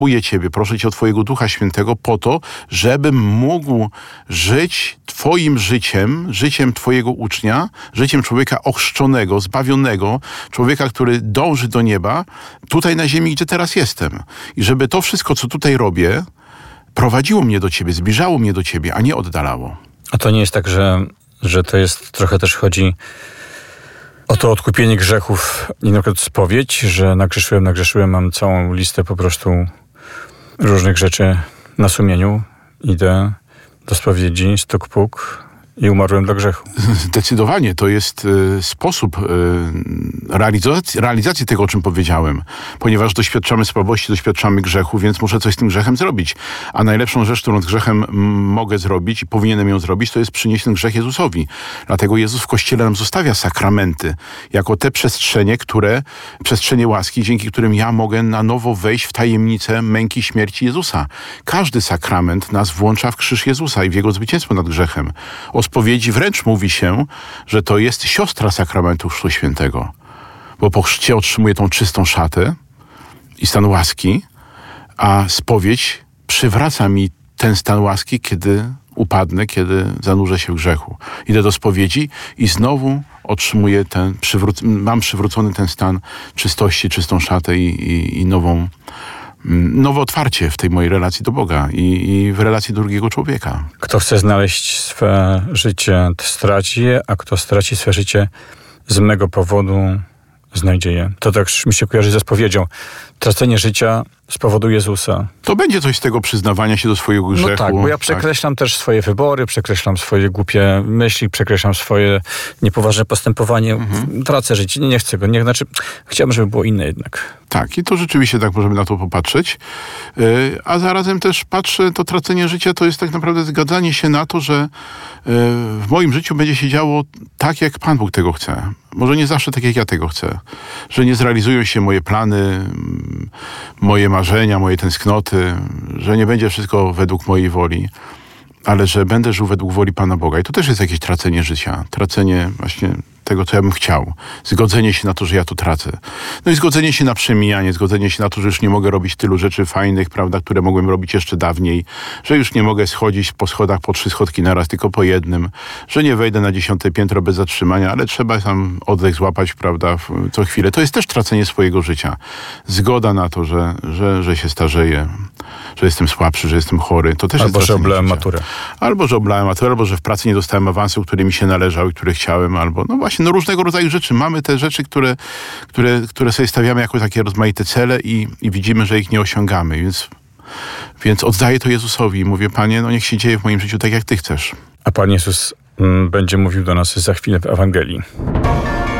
Ciebie, proszę Cię o Twojego Ducha Świętego po to, żebym mógł żyć Twoim życiem, życiem Twojego ucznia, życiem człowieka ochrzczonego, zbawionego, człowieka, który dąży do nieba, tutaj na ziemi, gdzie teraz jestem. I żeby to wszystko, co tutaj robię, prowadziło mnie do Ciebie, zbliżało mnie do Ciebie, a nie oddalało. A to nie jest tak, że to jest trochę też chodzi o to odkupienie grzechów i na przykład spowiedź, że nagrzeszyłem, mam całą listę po prostu różnych rzeczy na sumieniu. Idę do spowiedzi, stuk puk i umarłem dla grzechu. Zdecydowanie to jest sposób realizacji tego, o czym powiedziałem. Ponieważ doświadczamy słabości, doświadczamy grzechu, więc muszę coś z tym grzechem zrobić. A najlepszą rzecz, którą z grzechem mogę zrobić i powinienem ją zrobić, to jest przynieść ten grzech Jezusowi. Dlatego Jezus w Kościele nam zostawia sakramenty jako te przestrzenie łaski, dzięki którym ja mogę na nowo wejść w tajemnicę męki śmierci Jezusa. Każdy sakrament nas włącza w krzyż Jezusa i w Jego zwycięstwo nad grzechem. O spowiedzi wręcz mówi się, że to jest siostra sakramentu Chrztu Świętego. Bo po chrzcie otrzymuję tą czystą szatę i stan łaski, a spowiedź przywraca mi ten stan łaski, kiedy upadnę, kiedy zanurzę się w grzechu. Idę do spowiedzi i znowu otrzymuję mam przywrócony ten stan czystości, czystą szatę i nowe otwarcie w tej mojej relacji do Boga i w relacji do drugiego człowieka. Kto chce znaleźć swe życie, to straci je, a kto straci swe życie z mego powodu, znajdzie je. To tak mi się kojarzy ze spowiedzią. Tracenie życia z powodu Jezusa. To będzie coś z tego przyznawania się do swojego grzechu. No tak, bo ja przekreślam też swoje wybory, przekreślam swoje głupie myśli, przekreślam swoje niepoważne postępowanie. Tracę życie, nie chcę go. Chciałbym, żeby było inne jednak. Tak, i to rzeczywiście tak możemy na to popatrzeć. A zarazem też patrzę, to tracenie życia to jest tak naprawdę zgadzanie się na to, że w moim życiu będzie się działo tak, jak Pan Bóg tego chce. Może nie zawsze tak, jak ja tego chcę. Że nie zrealizują się moje plany, moje marzenia, moje tęsknoty, że nie będzie wszystko według mojej woli, ale że będę żył według woli Pana Boga. I to też jest jakieś tracenie życia. Tracenie właśnie tego, co ja bym chciał. Zgodzenie się na to, że ja to tracę. No i zgodzenie się na przemijanie, zgodzenie się na to, że już nie mogę robić tylu rzeczy fajnych, prawda, które mogłem robić jeszcze dawniej, że już nie mogę schodzić po schodach po 3 schodki naraz, tylko po jednym, że nie wejdę na 10. piętro bez zatrzymania, ale trzeba tam oddech złapać, prawda, co chwilę. To jest też tracenie swojego życia. Zgoda na to, że się starzeję, że jestem słabszy, że jestem chory. To też albo jest że oblałem maturę. Albo że oblałem maturę, albo że w pracy nie dostałem awansu, który mi się należał i który chciałem, albo no właśnie, no różnego rodzaju rzeczy. Mamy te rzeczy, które sobie stawiamy jako takie rozmaite cele i widzimy, że ich nie osiągamy. Więc oddaję to Jezusowi i mówię, Panie, no niech się dzieje w moim życiu tak, jak Ty chcesz. A Pan Jezus będzie mówił do nas za chwilę w Ewangelii.